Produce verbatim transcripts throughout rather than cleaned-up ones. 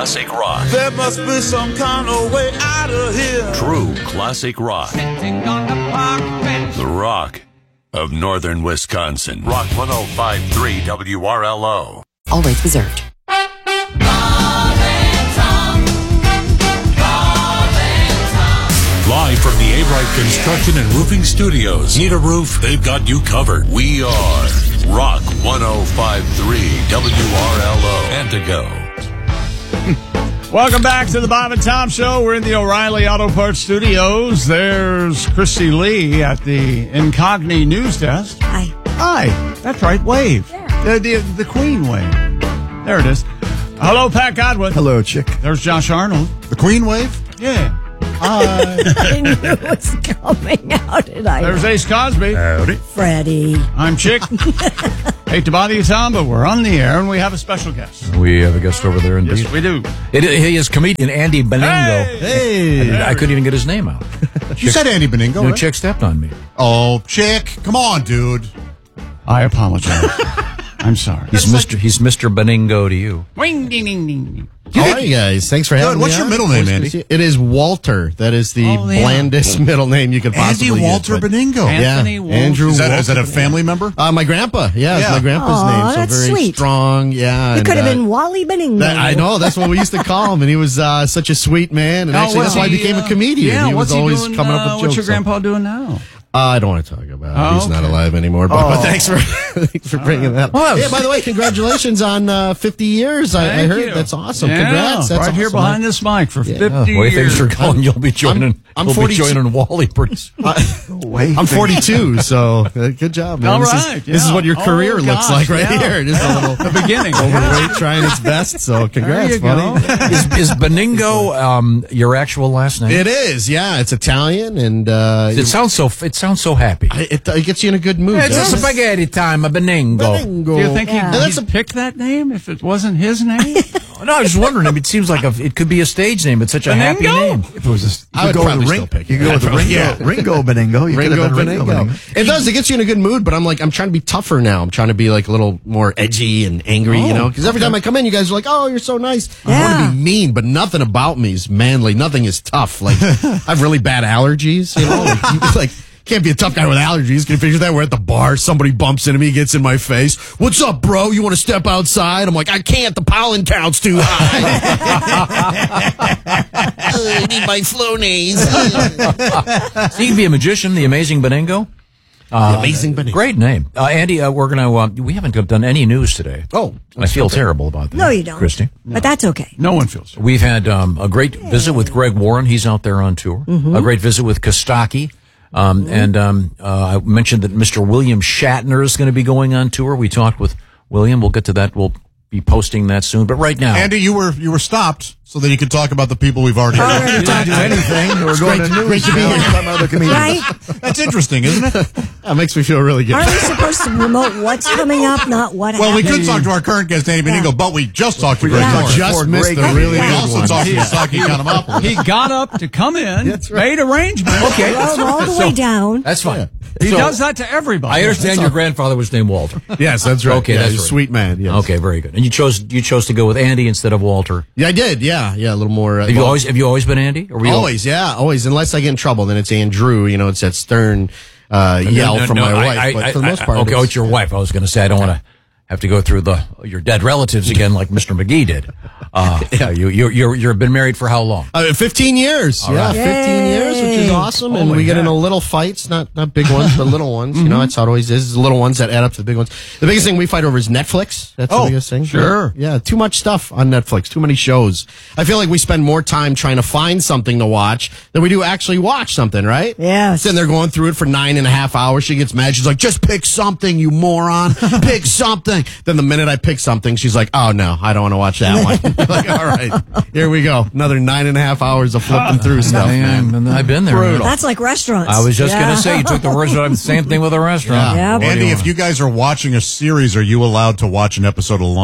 classic rock. There must be some kind of way out of here. True classic rock. The rock of northern Wisconsin. Rock one oh five point three W R L O. All rights reserved. Live from the A-Bright Construction and Roofing Studios. Need a roof? They've got you covered. We are Rock one oh five point three W R L O. And to go. Welcome back to the Bob and Tom Show. We're in the O'Reilly Auto Parts Studios. There's Christy Lee at the Incogni News Desk. Hi. Hi. That's right. Wave. The, the, the Queen wave. There it is. Hello, Pat Godwin. Hello, chick. There's Josh Arnold. The Queen wave? Yeah. Hi. I knew it was coming. How did I? There's Ace Cosby. Howdy. Freddie. I'm Chick. Hate to bother you, Tom, but we're on the air and we have a special guest. We have a guest over there, indeed. Yes, we do. It, he is comedian Andy Beningo. Hey! Hey. I couldn't even get his name out. You said Andy Beningo, No, right? Chick stepped on me. Oh, chick. Come on, dude. I apologize. I'm sorry. He's Mister He's Mister Beningo to you. Wing, ding, ding, ding, ding. How are you guys? Thanks for having Good. me. What's your on. middle name, Andy? It is Walter. That is the Oh, yeah. blandest middle name you could possibly Andy get, Walter but- Beningo. Anthony Yeah, Walter. Andrew Is that, Walter is that a Beningo. family member? Uh, my grandpa. Yeah, it's Yeah. my grandpa's Aw, name. So that's very sweet. strong. Yeah. It and, could have uh, been Wally Beningo. that- I know. That's what we used to call him. And he was uh, such a sweet man. And Now, actually, that's what's why he became uh, a comedian. Yeah, he was what's always he doing, coming uh, up with what's jokes. your grandpa doing now? Uh, I don't want to talk about it. Oh, He's not okay. alive anymore. But, but Oh. thanks for thanks for bringing that up. Oh, yeah, by the way, congratulations on uh, fifty years. I, I Thank heard you. that's awesome. Yeah, Congrats. That's right here awesome. behind this mic for Yeah. Oh, fifty the way years. things are going, you'll be joining. I'm you'll be forty-two. joining Wally pretty soon. I'm forty-two, so uh, good job, man. All this right, is, this is yeah. what your Oh, career looks gosh, like right yeah. here. Just a little The beginning. overweight, trying its best. So congrats, There you buddy. go. is, is Beningo um, your actual last name? It is, yeah. It's Italian, and uh, It sounds so. It sounds so happy. it, it gets you in a good mood. It's a doesn't it? spaghetti time, a Beningo. Beningo. Do you think he, Yeah. he That's a- picked that name if it wasn't his name? No, I was just wondering. I mean, it seems like a, it could be a stage name. It's such a happy Beningo? name. If it was a, I would probably still pick You it. could go with I'd Ringo, yeah. Ringo Beningo. You could Ringo have been Ringo Beningo. Beningo. It does. It gets you in a good mood, but I'm like, I'm trying to be tougher now. I'm trying to be like a little more edgy and angry, you know? Because every time I come in, you guys are like, oh, you're so nice. I Yeah. want to be mean, but nothing about me is manly. Nothing is tough. Like, I have really bad allergies, you know? Like, you, like, can't be a tough guy with allergies. Can you picture that? We're at the bar. Somebody bumps into me, gets in my face. What's up, bro? You want to step outside? I'm like, I can't. The pollen count's too high. I need my Flonase. So you can be a magician, the amazing Beningo. Uh, Amazing Beningo. Great name, uh, Andy. Uh, we're gonna. Uh, we haven't done any news today. Oh, I feel terrible about that. No, you don't. Christy. But that's okay. No one feels. We've had um, a great visit with Greg Warren. He's out there on tour. A great visit with Kostaki. Um, And um, uh, I mentioned that Mister William Shatner is going to be going on tour. We talked with William. We'll get to that. We'll be posting that soon. But right now, Andy, you were you were stopped so that you could talk about the people we've already heard. Already talked do anything. We're going to news. great to be here. Some other comedians. Right? That's interesting, isn't it? That makes me feel really good. Aren't we supposed to promote what's coming up, not what Well, we happened? could talk to our current guest, Andy Beningo, but we just talked to Greg Yeah. Warren. Just missed the really We good also one. talked to Saki Economopoulos. He got up to come in, That's right. made arrangements. okay, Rode all the way down. that's fine. He So, does that to everybody. I understand your grandfather was named Walter. Yes, that's right. Okay, Yeah, that's he's a right. sweet man. Yes. Okay, very good. And you chose you chose to go with Andy instead of Walter. Yeah, I did. Yeah, yeah, a little more. Uh, Have you well, always have you always been Andy? Or were you always, yeah, always. Unless I get in trouble, then it's Andrew. You know, it's that stern uh, yell No, no, from no, my I- wife. I- but I- for the most I- part, okay, oh, it's- it's your wife. I was going to say I don't want to have to go through the your dead relatives again like Mister McGee did. Uh, yeah, you you you're you've been married for how long? Uh, fifteen years. All yeah, right. fifteen years, which is Yay. awesome. and Holy we get heck. into little fights, not not big ones, but little ones. You know, that's how it always is. It's the little ones that add up to the big ones. The biggest thing we fight over is Netflix. That's Oh, the biggest thing. sure. Yeah, too much stuff on Netflix, too many shows. I feel like we spend more time trying to find something to watch than we do actually watch something, right? Yes. Sitting there going through it for nine and a half hours. She gets mad. She's like, just pick something, you moron. Pick something. Then the minute I pick something, she's like, oh, no, I don't want to watch that one. Like, all right, here we go. Another nine and a half hours of flipping through stuff, man. Man, I've been there. Brutal. That's like restaurants. I was just Yeah. going to say you took the words out of the same thing with a restaurant. Yeah. What do Andy, you if want? you guys are watching a series, are you allowed to watch an episode alone?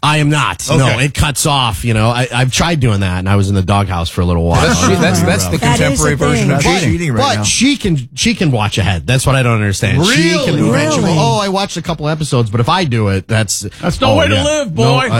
I am not. Okay. No, it cuts off. You know, I, I've tried doing that, and I was in the doghouse for a little while. That's, che- that's, that's the That is contemporary the version thing. of That's cheating. cheating right but now. she can she can watch ahead. That's what I don't understand. She Really? can Really? eventually. Oh, I watched a couple episodes, but if I do it, that's That's no oh, way to yeah. live, No, boy.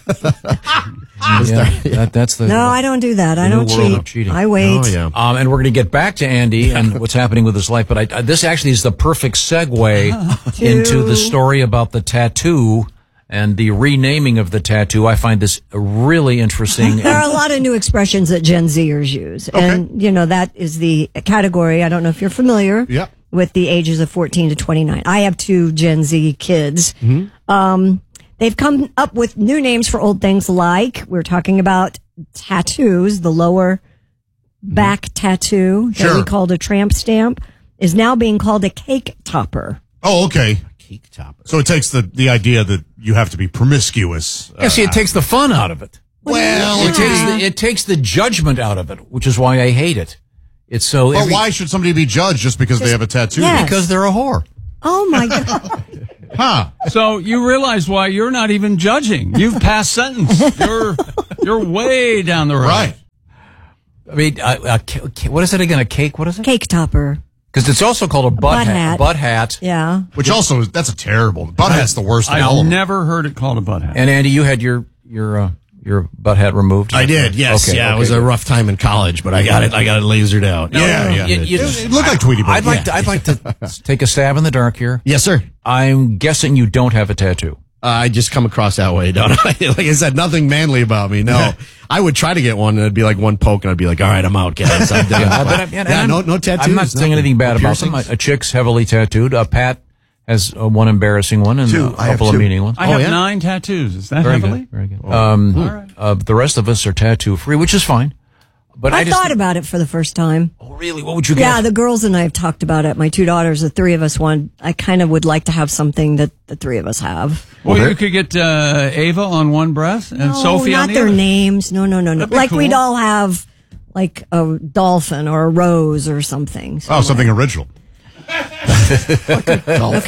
uh, Yeah, that, that's the. No, I don't do that. I The new don't world cheat. of cheating. I wait. oh yeah. Um, and we're going to get back to Andy and what's happening with his life, but I, I, this actually is the perfect segue into the story about the tattoo and the renaming of the tattoo. I find this really interesting. There are a lot of new expressions that Gen Zers use. And, you know, that is the category. I don't know if you're familiar Yep. with the ages of fourteen to twenty-nine. I have two Gen Z kids. Um, they've come up with new names for old things like we're talking about tattoos, the lower back tattoo that Sure. we called a tramp stamp is now being called a cake topper. Oh, okay. Cake topper. So it takes the, the idea that you have to be promiscuous. Yeah, see, it takes the fun out of it. Well, It takes the, it takes the judgment out of it, which is why I hate it. It's so. But every- why should somebody be judged just because they have a tattoo? Yes. Because they're a whore. Oh my God. Huh. So you realize why you're not even judging. You've passed sentence. You're you're way down the road. Right. I mean, a, a, ca- what is it again? A cake? What is it? Cake topper. Because it's also called a butt, butt hat. hat. Butt hat. Yeah. Which also, is that's a terrible. Butt hat's the worst of all I've of them. never heard it called a butt hat. And Andy, you had your your uh, your butt hat removed. I did. Yes. Okay, yeah. okay, it was a good. rough time in college, but I got it. I got it lasered out. Yeah, yeah. You- you- it, it looked like Tweety Bird. I'd like to. I'd like to take a stab in the dark here. Yes, sir. I'm guessing you don't have a tattoo. Uh, I just come across that way, don't I? Like I said, nothing manly about me. No, I would try to get one, and it'd be like one poke, and I'd be like, "All right, I'm out, guys. I'm done." Yeah, But but I'm- and yeah, I'm- no, no tattoos. I'm not saying nothing. anything bad No about them. piercings? A, a chick's heavily tattooed. A Pat has uh, one embarrassing one and Two. a I have couple of two. meaning ones. I have Oh, yeah? nine tattoos. Is that Very heavily? good. Very good. Um, uh, the rest of us are tattoo free, which is fine. But I, I, just thought about it for the first time. Oh, really? What would you Yeah, get? the girls and I have talked about it. My two daughters, the three of us, one. I kind of would like to have something that the three of us have. Well, you could get uh, Ava on one breast and No, Sophie on not the their other. names. No, no, no, no. That'd be Like cool. we'd all have like a dolphin or a rose or something. So Oh, something original. okay,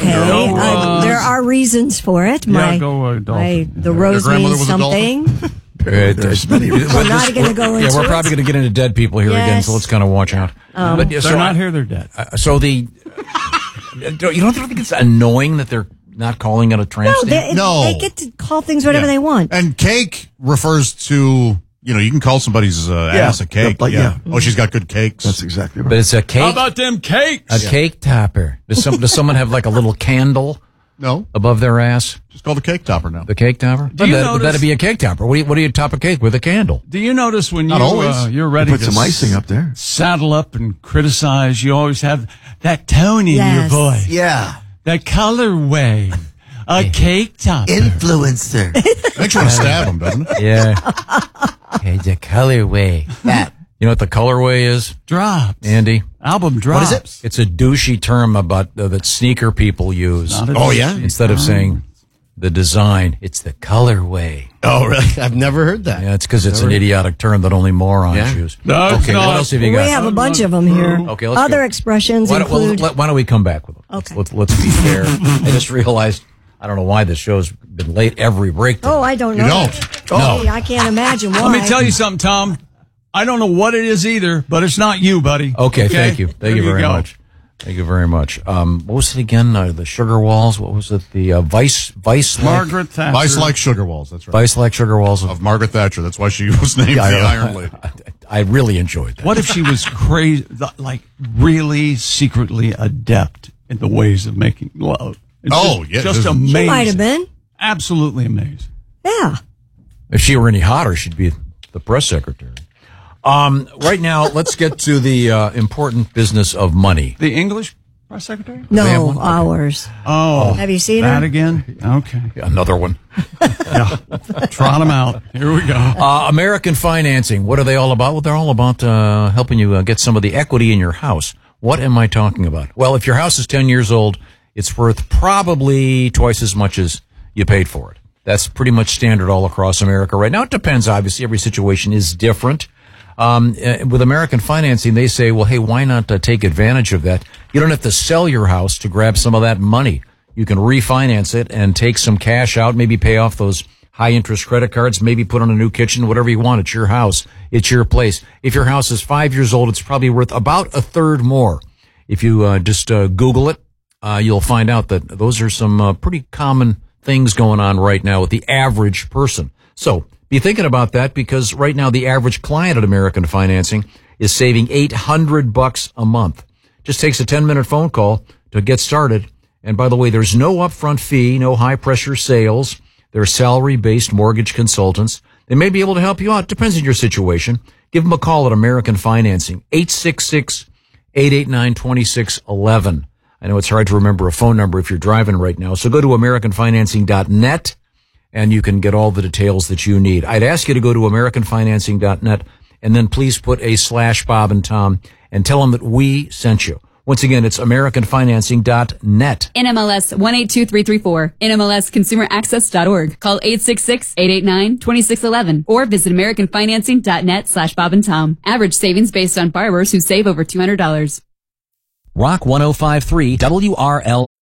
I, there are reasons for it. My, go, uh, dolphin. my the rose grandmother means was a dolphin? something. Uh, There's many reasons. We're not going to go into yeah, we're it. probably going to get into dead people here again, Yes. so let's kind of watch out. but, yeah, They're so not I- here. They're dead. uh, so the don't- you don't think it's annoying that they're not calling it a tramp No, stamp? they, No. they get to call things whatever Yeah. they want. And cake refers to, you know, you can call somebody's uh, Yeah. ass a cake. Yep, like, yeah. Oh, she's got good cakes. That's exactly right. But it's a How cake. about them cakes? A cake topper. Does some does someone have like a little candle No, above their ass? just called a cake topper now. The cake topper? Do you that, notice- that'd be a cake topper. What do you what do you top a cake with? A candle? Do you notice when Not you always. uh, you're ready Put to some icing up there. saddle up and criticize, you always have that tone in your Yes. voice, Yeah. that colorway, a cake topper. Influencer. Makes you want to stab him, doesn't it? Yeah. Okay, the colorway. That. You know what the colorway is, Drops. Andy? Album drops. What is it? It's a douchey term about uh, that sneaker people use. Not a Oh, yeah? Instead of saying the design, it's the colorway. Oh, really? I've never heard that. Yeah, it's because it's an idiotic term that only morons Yeah. use. No, it's okay, not. what else have you We got? have a bunch of them here. Okay, let's Other go. expressions Why don't, well, include. let- why don't we come back with them? Okay. Let's, let's, let's be fair. I just realized, I don't know why this show's been late every break. oh, I don't You know. don't. Oh, I can't imagine why. Let me tell you something, Tom. I don't know what it is either, but it's not you, buddy. Okay, thank you. Thank There you very go. much. Thank you very much. Um, what was it again? Uh, the sugar walls? What was it? The uh, vice, vice, Margaret Thatcher. Vice like sugar walls. That's right. vice like sugar walls. Of Margaret Thatcher. That's why she was named I, the Iron Lady. I, I really enjoyed that. What if she was crazy, like really secretly adept in the ways of making love? It's Oh, just, yeah, just this is- amazing. She might have been. Absolutely amazing. Yeah. If she were any hotter, she'd be the press secretary. Um, right now, let's get to the uh, important business of money. The English press secretary? They have No, one? Okay. ours. Oh, Have you seen that her? again? Okay, Another one. trot them out. Here we go. Uh, American financing. What are they all about? Well, they're all about uh, helping you uh, get some of the equity in your house. What am I talking about? Well, if your house is ten years old, it's worth probably twice as much as you paid for it. That's pretty much standard all across America right now. It depends, obviously. Every situation is different. Um, uh, with American financing, they say, well, hey, why not uh, take advantage of that? You don't have to sell your house to grab some of that money. You can refinance it and take some cash out, maybe pay off those high interest credit cards, maybe put on a new kitchen, whatever you want. It's your house. It's your place. If your house is five years old, it's probably worth about a third more. If you uh, just uh, Google it, uh, you'll find out that those are some uh, pretty common things going on right now with the average person. So be thinking about that, because right now the average client at American Financing is saving eight hundred bucks a month. Just takes a ten minute phone call to get started. And by the way, there's no upfront fee, no high pressure sales. They're salary based mortgage consultants. They may be able to help you out. Depends on your situation. Give them a call at American Financing, eight six six, eight eight nine, two six one one. I know it's hard to remember a phone number if you're driving right now. So go to American Financing dot net and you can get all the details that you need. I'd ask you to go to American Financing dot net and then please put a slash Bob and Tom and tell them that we sent you. Once again, it's American Financing dot net. N M L S one eight two three three four. N M L S consumer access dot org. Call eight six six, eight eight nine, two six one one or visit American Financing dot net slash Bob and Tom. Average savings based on borrowers who save over two hundred dollars. Rock one oh five three W R L.